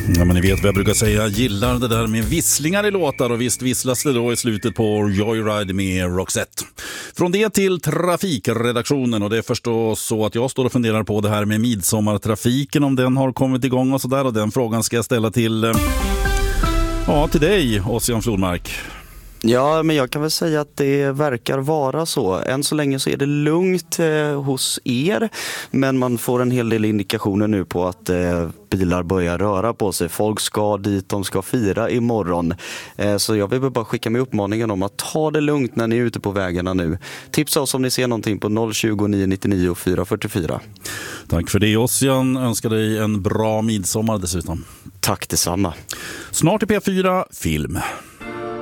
Ja, men ni vet vad jag brukar säga, jag gillar det där med visslingar i låtar, och visst visslas det då i slutet på Joyride med Roxette. Från det till trafikredaktionen, och det är förstås så att jag står och funderar på det här med midsommartrafiken, om den har kommit igång och sådär, och den frågan ska jag ställa till dig, Ossian Flodmark. Ja, men jag kan väl säga att det verkar vara så. Än så länge så är det lugnt hos er, men man får en hel del indikationer nu på att bilar börjar röra på sig. Folk ska dit, de ska fira imorgon. Så jag vill bara skicka med uppmaningen om att ta det lugnt när ni är ute på vägarna nu. Tipsa oss om ni ser någonting på 020 999 444. Tack för det, Ossian. Önskar dig en bra midsommar dessutom. Tack detsamma. Snart i P4 Film.